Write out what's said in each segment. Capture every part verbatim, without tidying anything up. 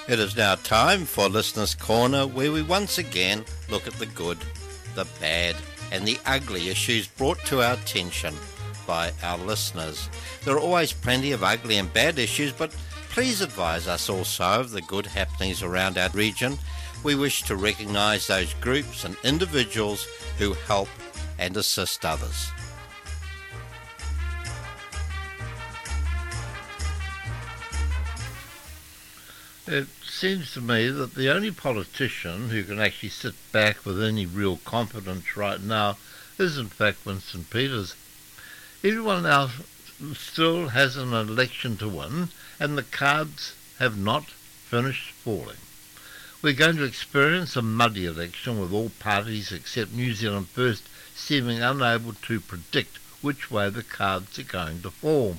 It is now time for Listener's Corner, where we once again look at the good, the bad and the ugly issues brought to our attention by our listeners. There are always plenty of ugly and bad issues, but please advise us also of the good happenings around our region. We wish to recognise those groups and individuals who help and assist others. It seems to me that the only politician who can actually sit back with any real confidence right now is in fact Winston Peters. Everyone else still has an election to win, and the cards have not finished falling. We're going to experience a muddy election with all parties except New Zealand First seeming unable to predict which way the cards are going to fall.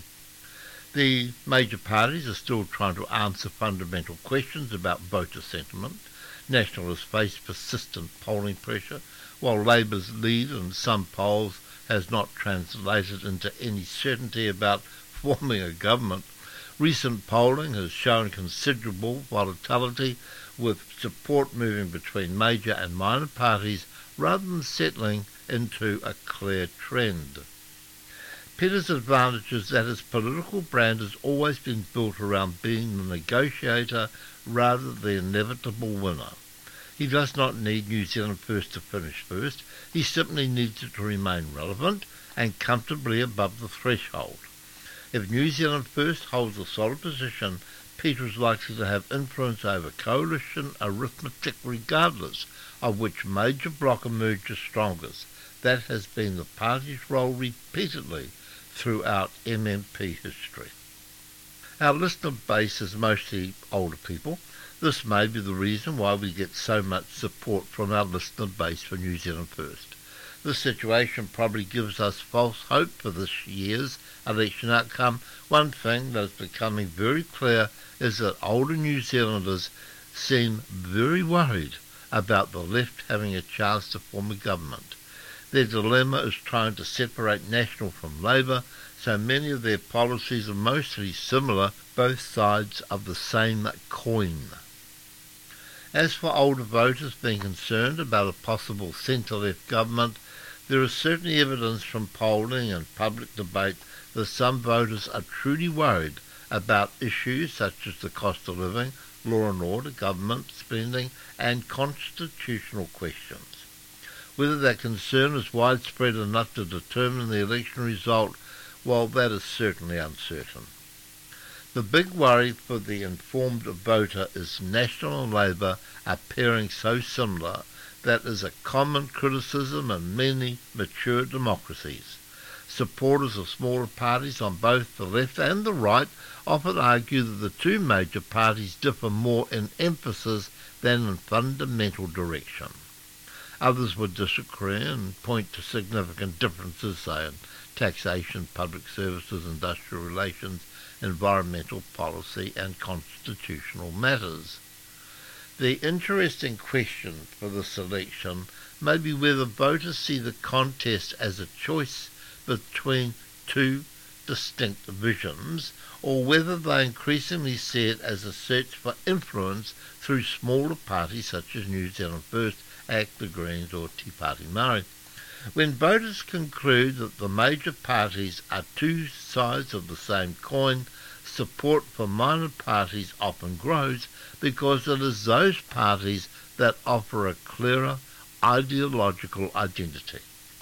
The major parties are still trying to answer fundamental questions about voter sentiment. Nationalists face persistent polling pressure, while Labour's lead in some polls has not translated into any certainty about forming a government. Recent polling has shown considerable volatility, with support moving between major and minor parties rather than settling into a clear trend. Peters' advantage is that his political brand has always been built around being the negotiator rather than the inevitable winner. He does not need New Zealand First to finish first. He simply needs it to remain relevant and comfortably above the threshold. If New Zealand First holds a solid position, Peters is likely to have influence over coalition arithmetic regardless of which major bloc emerges strongest. That has been the party's role repeatedly throughout M M P history. Our listener base is mostly older people. This may be the reason why we get so much support from our listener base for New Zealand First. This situation probably gives us false hope for this year's election outcome. One thing that is becoming very clear is that older New Zealanders seem very worried about the left having a chance to form a government. Their dilemma is trying to separate National from Labour, so many of their policies are mostly similar, both sides of the same coin. As for older voters being concerned about a possible centre-left government, there is certainly evidence from polling and public debate that some voters are truly worried about issues such as the cost of living, law and order, government spending, and constitutional questions. Whether that concern is widespread enough to determine the election result, well, that is certainly uncertain. The big worry for the informed voter is National and Labour appearing so similar. That is a common criticism in many mature democracies. Supporters of smaller parties on both the left and the right often argue that the two major parties differ more in emphasis than in fundamental direction. Others would disagree and point to significant differences, say, in taxation, public services, industrial relations, environmental policy, and constitutional matters. The interesting question for this election may be whether voters see the contest as a choice between two distinct visions, or whether they increasingly see it as a search for influence through smaller parties such as New Zealand First, ACT, the Greens, or Te Pāti Māori. When voters conclude that the major parties are two sides of the same coin, support for minor parties often grows because it is those parties that offer a clearer ideological identity.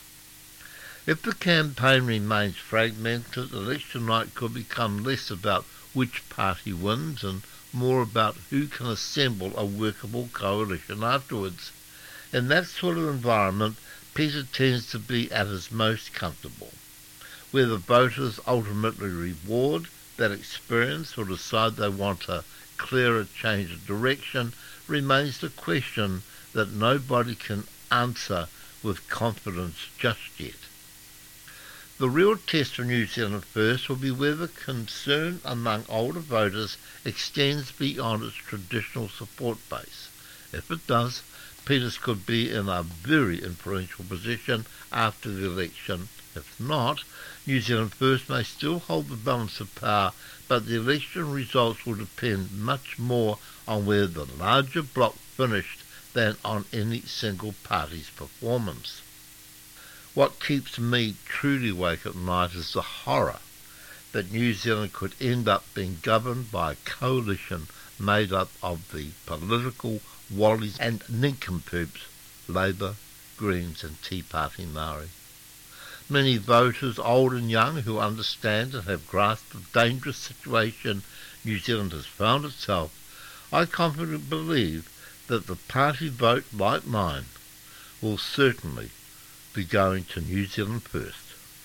If the campaign remains fragmented, election night could become less about which party wins and more about who can assemble a workable coalition afterwards. In that sort of environment, Peter tends to be at his most comfortable. Whether voters ultimately reward that experience or decide they want a clearer change of direction remains the question that nobody can answer with confidence just yet. The real test for New Zealand First will be whether concern among older voters extends beyond its traditional support base. If it does, Peters could be in a very influential position after the election. If not, New Zealand First may still hold the balance of power, but the election results will depend much more on where the larger bloc finished than on any single party's performance. What keeps me truly awake at night is the horror that New Zealand could end up being governed by a coalition made up of the political wallies and nincompoops, Labour, Greens and Tea Party Māori. Many voters, old and young, who understand and have grasped the dangerous situation New Zealand has found itself, I confidently believe that the party vote, like mine, will certainly be going to New Zealand first.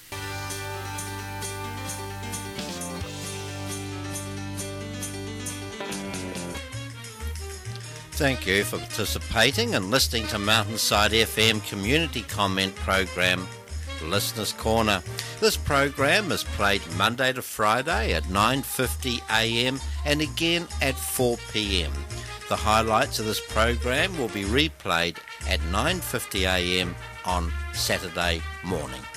Thank you for participating and listening to Mountainside F M community comment program, Listeners Corner. This program is played Monday to Friday at nine fifty a m and again at four p m. The highlights of this program will be replayed at nine fifty a m on Saturday morning.